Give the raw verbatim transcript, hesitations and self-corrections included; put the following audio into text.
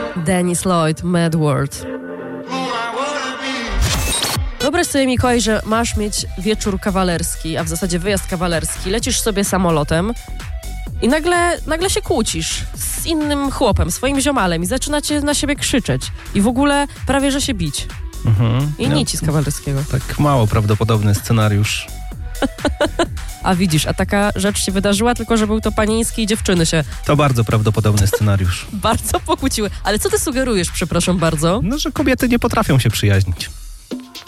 Dennis Lloyd, Mad World. Wyobraź sobie, Mikołaj, że masz mieć wieczór kawalerski, a w zasadzie wyjazd kawalerski. Lecisz sobie samolotem i nagle, nagle się kłócisz z innym chłopem, swoim ziomalem i zaczynacie na siebie krzyczeć. I w ogóle prawie, że się bić. Mhm. I nic z kawalerskiego. Tak mało prawdopodobny scenariusz. A widzisz, a taka rzecz się wydarzyła, tylko że był to panieński i dziewczyny się To bardzo prawdopodobny scenariusz. bardzo pokłóciły. Ale co ty sugerujesz, przepraszam bardzo? No, że kobiety nie potrafią się przyjaźnić.